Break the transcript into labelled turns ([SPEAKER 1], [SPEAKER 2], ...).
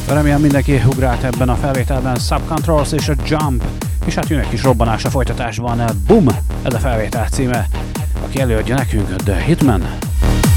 [SPEAKER 1] Remélem mindenki ugrált ebben a felvételben. Subcontrols és a Jump, és hát jön egy kis robbanás a folytatásban. Boom! Ez a felvétel címe. Aki előadja nekünk, The Hitman.